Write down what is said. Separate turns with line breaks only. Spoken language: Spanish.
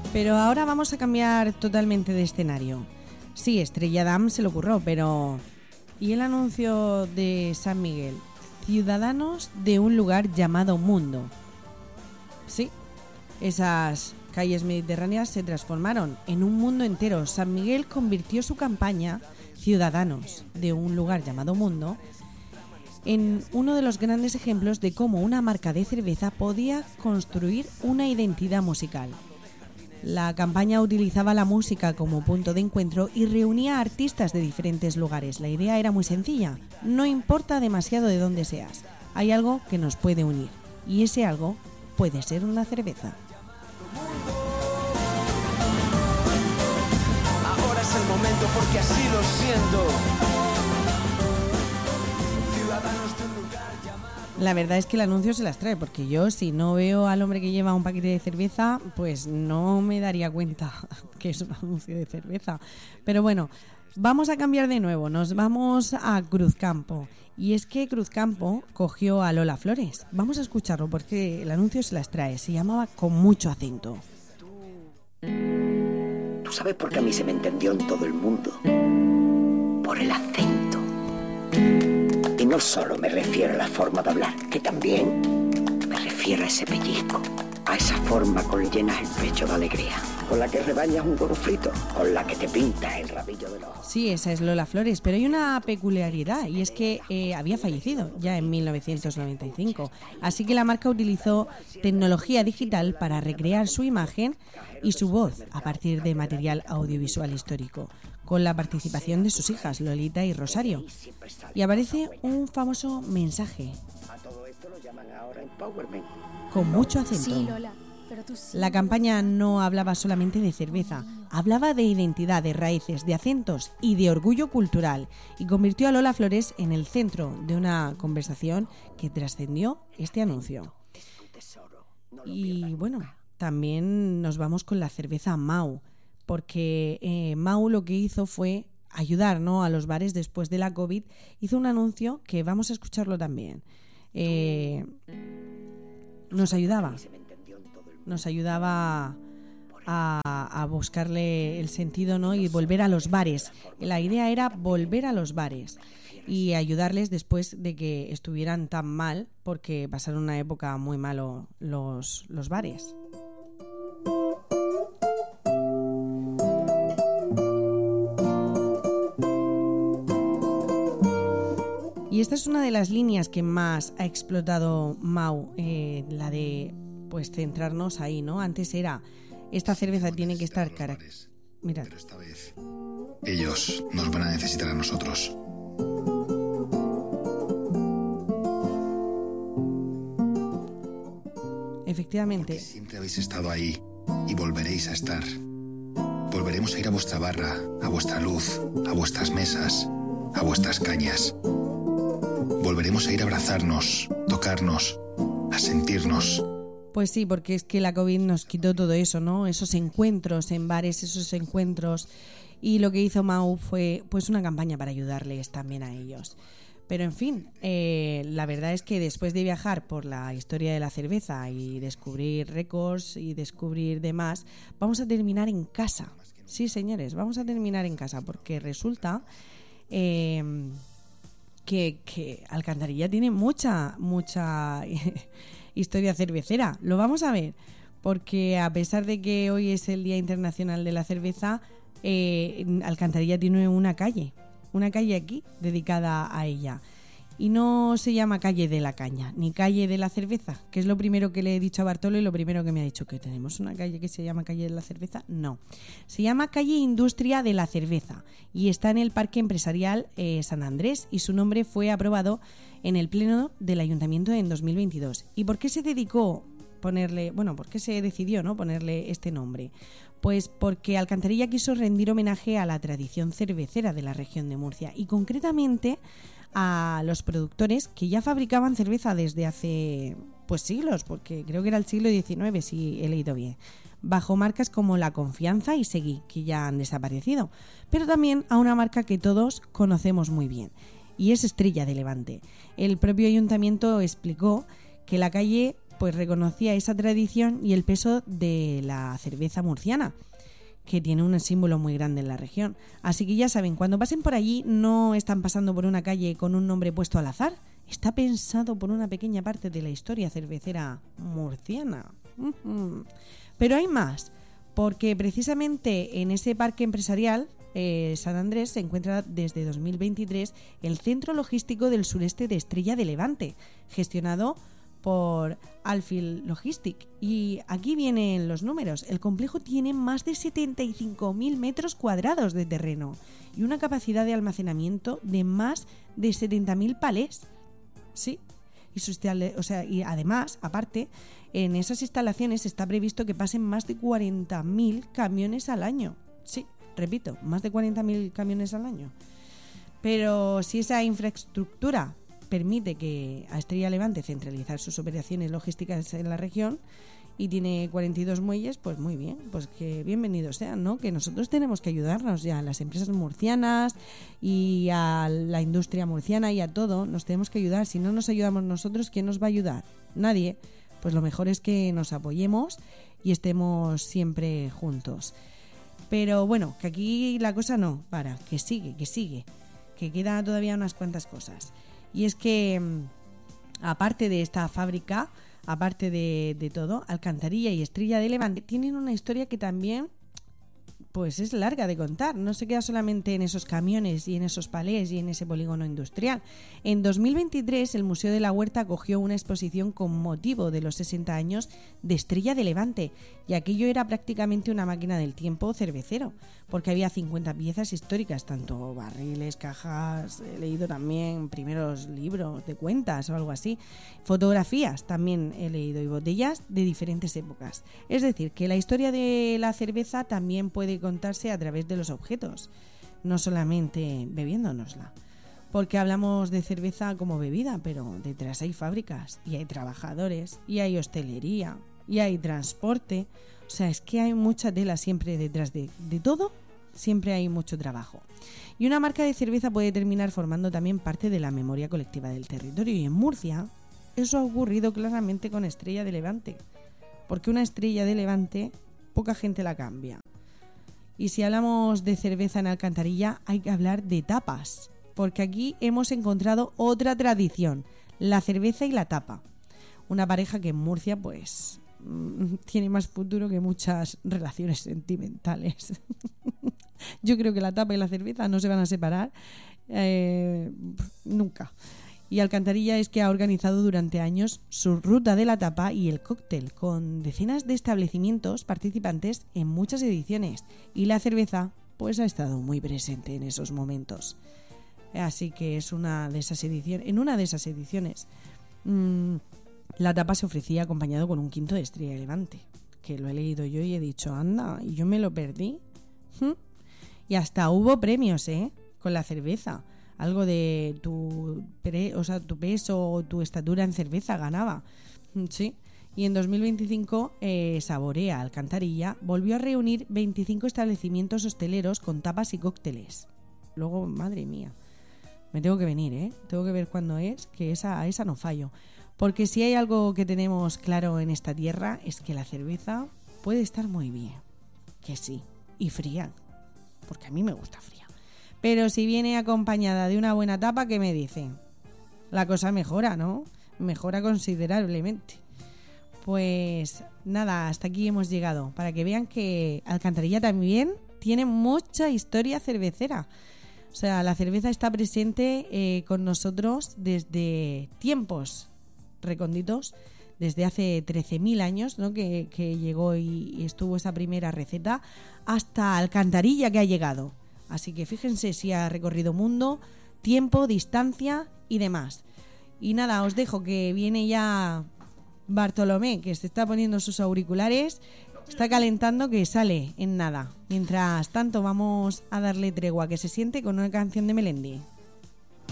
Pero ahora vamos a cambiar totalmente de escenario. Sí, Estrella Damm se le ocurrió, pero... ¿y el anuncio de San Miguel? Ciudadanos de un lugar llamado Mundo. Sí, esas calles mediterráneas se transformaron en un mundo entero. San Miguel convirtió su campaña Ciudadanos de un lugar llamado Mundo en uno de los grandes ejemplos de cómo una marca de cerveza podía construir una identidad musical. La campaña utilizaba la música como punto de encuentro y reunía a artistas de diferentes lugares. La idea era muy sencilla: no importa demasiado de dónde seas, hay algo que nos puede unir, y ese algo puede ser una cerveza.
Ahora es el momento porque así lo siento.
La verdad es que el anuncio se las trae, porque yo, si no veo al hombre que lleva un paquete de cerveza, pues no me daría cuenta que es un anuncio de cerveza. Pero bueno, vamos a cambiar de nuevo, nos vamos a Cruzcampo. Y es que Cruzcampo cogió a Lola Flores. Vamos a escucharlo porque el anuncio se las trae. Se llamaba Con mucho acento.
¿Tú sabes por qué a mí se me entendió en todo el mundo? Por el acento. Y no solo me refiero a la forma de hablar, que también me refiero a ese pellizco, a esa forma con la que llenas el pecho de alegría, con la que rebañas un huevo frito, con la que te pintas el rabillo del ojo.
Sí, esa es Lola Flores, pero hay una peculiaridad, y es que había fallecido ya en 1995, así que la marca utilizó tecnología digital para recrear su imagen y su voz a partir de material audiovisual histórico, con la participación de sus hijas, Lolita y Rosario. Y aparece un famoso mensaje.
A todo esto lo llaman ahora empowerment.
Con mucho acento.
Sí, Lola, pero tú sí.
La campaña no hablaba solamente de cerveza, hablaba de identidad, de raíces, de acentos y de orgullo cultural, y convirtió a Lola Flores en el centro de una conversación que trascendió este anuncio. Y bueno, también nos vamos con la cerveza Mau, porque Mau lo que hizo fue ayudar, ¿no?, a los bares después de la COVID. Hizo un anuncio que vamos a escucharlo también. Nos ayudaba a buscarle el sentido, ¿no?, y volver a los bares. La idea era volver a los bares y ayudarles después de que estuvieran tan mal, porque pasaron una época muy malo los bares. Y esta es una de las líneas que más ha explotado Mau, la de pues centrarnos ahí, ¿no? Antes era, esta cerveza tiene que estar cara. Mira.
Pero esta vez ellos nos van a necesitar a nosotros.
Efectivamente.
Porque siempre habéis estado ahí y volveréis a estar. Volveremos a ir a vuestra barra, a vuestra luz, a vuestras mesas, a vuestras cañas. Volveremos a ir a abrazarnos, tocarnos, a sentirnos.
Pues sí, porque es que la COVID nos quitó todo eso, ¿no? Esos encuentros en bares, esos encuentros. Y lo que hizo Mau fue pues una campaña para ayudarles también a ellos. Pero en fin, la verdad es que después de viajar por la historia de la cerveza y descubrir récords y descubrir demás, vamos a terminar en casa. Sí, señores, vamos a terminar en casa, porque resulta que Alcantarilla tiene mucha historia cervecera. Lo vamos a ver, porque a pesar de que hoy es el Día Internacional de la Cerveza, Alcantarilla tiene una calle aquí dedicada a ella. Y no se llama Calle de la Caña, ni Calle de la Cerveza, que es lo primero que le he dicho a Bartolo y lo primero que me ha dicho, que tenemos una calle que se llama Calle de la Cerveza. No, se llama Calle Industria de la Cerveza y está en el Parque Empresarial San Andrés, y su nombre fue aprobado en el Pleno del Ayuntamiento en 2022. ¿Y por qué se decidió ponerle este nombre? Pues porque Alcantarilla quiso rendir homenaje a la tradición cervecera de la región de Murcia, y concretamente a los productores que ya fabricaban cerveza desde hace pues siglos, porque creo que era el siglo XIX, si he leído bien, bajo marcas como La Confianza y Seguí, que ya han desaparecido, pero también a una marca que todos conocemos muy bien, y es Estrella de Levante. El propio ayuntamiento explicó que la calle pues reconocía esa tradición y el peso de la cerveza murciana, que tiene un símbolo muy grande en la región. Así que ya saben, cuando pasen por allí no están pasando por una calle con un nombre puesto al azar, está pensado por una pequeña parte de la historia cervecera murciana. Pero hay más, porque precisamente en ese parque empresarial San Andrés se encuentra desde 2023 el centro logístico del sureste de Estrella de Levante, gestionado por Alfil Logistic. Y aquí vienen los números. El complejo tiene más de 75.000 metros cuadrados de terreno y una capacidad de almacenamiento de más de 70.000 palés. Sí. Y además, aparte, en esas instalaciones está previsto que pasen más de 40.000 camiones al año. Sí, repito, más de 40.000 camiones al año. Pero si esa infraestructura permite que a Estrella Levante centralizar sus operaciones logísticas en la región y tiene 42 muelles, pues muy bien, pues que bienvenidos sean, ¿no? Que nosotros tenemos que ayudarnos ya a las empresas murcianas y a la industria murciana y a todo, nos tenemos que ayudar. Si no nos ayudamos nosotros, ¿quién nos va a ayudar? Nadie. Pues lo mejor es que nos apoyemos y estemos siempre juntos. Pero bueno, que aquí la cosa no para, que sigue, que queda todavía unas cuantas cosas. Y es que, aparte de esta fábrica, aparte de todo, Alcantarilla y Estrella de Levante tienen una historia que también pues es larga de contar. No se queda solamente en esos camiones y en esos palés y en ese polígono industrial. En 2023 el Museo de la Huerta acogió una exposición con motivo de los 60 años de Estrella de Levante, y aquello era prácticamente una máquina del tiempo cervecero, porque había 50 piezas históricas, tanto barriles, cajas, he leído también primeros libros de cuentas o algo así, fotografías también he leído y botellas de diferentes épocas. Es decir, que la historia de la cerveza también puede contarse a través de los objetos, no solamente bebiéndonosla, porque hablamos de cerveza como bebida, pero detrás hay fábricas y hay trabajadores y hay hostelería y hay transporte. O sea, es que hay mucha tela siempre detrás de todo, siempre hay mucho trabajo. Y una marca de cerveza puede terminar formando también parte de la memoria colectiva del territorio, y en Murcia eso ha ocurrido claramente con Estrella de Levante, porque una Estrella de Levante poca gente la cambia. Y si hablamos de cerveza en Alcantarilla, hay que hablar de tapas, porque aquí hemos encontrado otra tradición, la cerveza y la tapa. Una pareja que en Murcia, pues, tiene más futuro que muchas relaciones sentimentales. Yo creo que la tapa y la cerveza no se van a separar nunca. Y Alcantarilla es que ha organizado durante años su ruta de la tapa y el cóctel, con decenas de establecimientos participantes en muchas ediciones, y la cerveza pues ha estado muy presente en esos momentos. Así que es una de esas ediciones. En una de esas ediciones la tapa se ofrecía acompañado con un quinto de Estrella de Levante, que lo he leído yo y he dicho, anda, y yo me lo perdí. Y hasta hubo premios, con la cerveza. Algo de tu peso o tu estatura en cerveza ganaba. Sí. Y en 2025 Saborea Alcantarilla volvió a reunir 25 establecimientos hosteleros con tapas y cócteles. Luego, madre mía, me tengo que venir, tengo que ver cuándo es, que a esa no fallo. Porque si hay algo que tenemos claro en esta tierra es que la cerveza puede estar muy bien, que sí, y fría, porque a mí me gusta fría. Pero si viene acompañada de una buena tapa, ¿qué me dicen? La cosa mejora, ¿no? Mejora considerablemente. Pues nada, hasta aquí hemos llegado, para que vean que Alcantarilla también tiene mucha historia cervecera. O sea, la cerveza está presente con nosotros desde tiempos recónditos, desde hace 13.000 años, ¿no? que llegó y estuvo esa primera receta, hasta Alcantarilla que ha llegado. Así que fíjense si ha recorrido mundo, tiempo, distancia y demás. Y nada, os dejo, que viene ya Bartolomé, que se está poniendo sus auriculares, está calentando, que sale en nada. Mientras tanto vamos a darle tregua, que se siente, con una canción de Melendi.